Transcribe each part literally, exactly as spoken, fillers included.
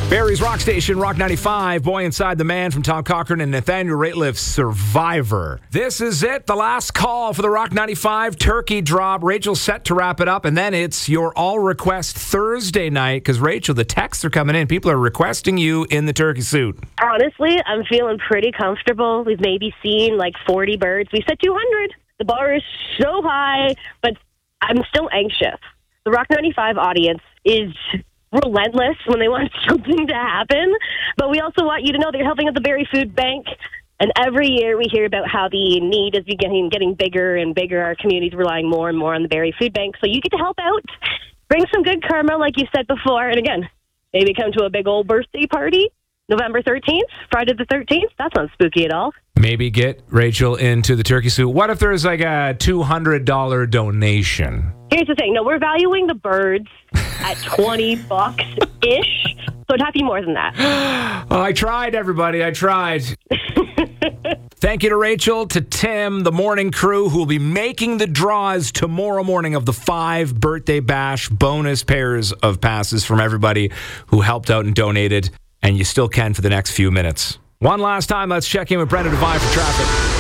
Barrie's Rock Station, Rock ninety-five. Boy Inside the Man from Tom Cochrane and Nathaniel Rateliff, Survivor. This is it, the last call for the Rock ninety-five turkey drop. Rachel's set to wrap it up, and then it's your all-request Thursday night, because, Rachel, the texts are coming in. People are requesting you in the turkey suit. Honestly, I'm feeling pretty comfortable. We've maybe seen like forty birds. We said two hundred. The bar is so high, but I'm still anxious. The Rock ninety-five audience is relentless when they want something to happen, but we also want you to know that you're helping at the Barrie Food Bank, and every year we hear about how the need is getting, getting bigger and bigger. Our community's relying more and more on the Barrie Food Bank, so you get to help out, bring some good karma like you said before, and again, maybe come to a big old birthday party November thirteenth, Friday the thirteenth. That's not spooky at all. Maybe get Rachel into the turkey suit. What if there's like a two hundred dollars donation? Here's the thing. No, we're valuing the birds at twenty bucks-ish, so it'd have to be more than that. Oh, I tried, everybody. I tried. Thank you to Rachel, to Tim, the morning crew, who will be making the draws tomorrow morning of the five Birthday Bash bonus pairs of passes from everybody who helped out and donated, and you still can for the next few minutes. One last time, let's check in with Brenda Devine for traffic.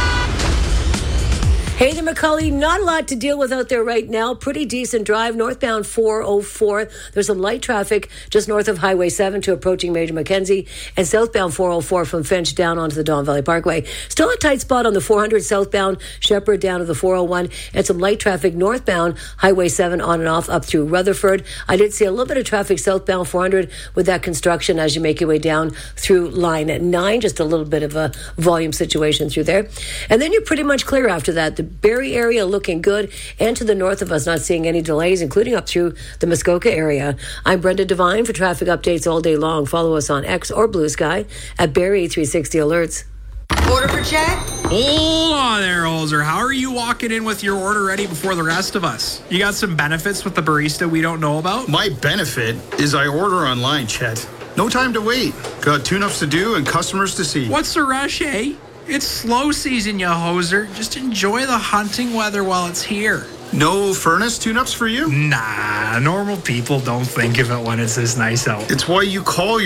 Hey there, McCully. Not a lot to deal with out there right now. Pretty decent drive. Northbound four oh four. There's some light traffic just north of Highway seven to approaching Major Mackenzie. And southbound four oh four from Finch down onto the Don Valley Parkway. Still a tight spot on the four hundred southbound Shepherd down to the four oh one. And some light traffic northbound Highway seven on and off up through Rutherford. I did see a little bit of traffic southbound four hundred with that construction as you make your way down through line nine. Just a little bit of a volume situation through there. And then you're pretty much clear after that. The Barrie area looking good, and to the north of us not seeing any delays, including up through the Muskoka area. I'm Brenda Devine for traffic updates all day long. Follow us on X or Blue Sky at Barrie three sixty Alerts. Order for check? Hold on there, Ozer. How are you walking in with your order ready before the rest of us? You got some benefits with the barista we don't know about? My benefit is I order online, Chet. No time to wait. Got tune-ups to do and customers to see. What's the rush, eh? It's slow season, you hoser. Just enjoy the hunting weather while it's here. No furnace tune-ups for you? Nah, normal people don't think of it when it's this nice out. It's why you call your